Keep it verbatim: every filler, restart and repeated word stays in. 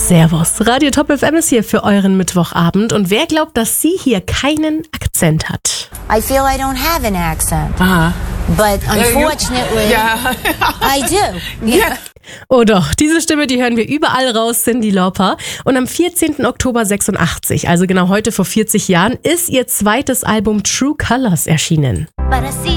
Servus, Radio Top F M ist hier für euren Mittwochabend. Und wer glaubt, dass sie hier keinen Akzent hat? I feel I don't have an accent. Uh-huh. But unfortunately, Yeah. I do. Yeah. Oh doch, diese Stimme, die hören wir überall raus, Cyndi Lauper. Und am vierzehnten Oktober sechsundachtzig, also genau heute vor vierzig Jahren, ist ihr zweites Album True Colors erschienen. But I see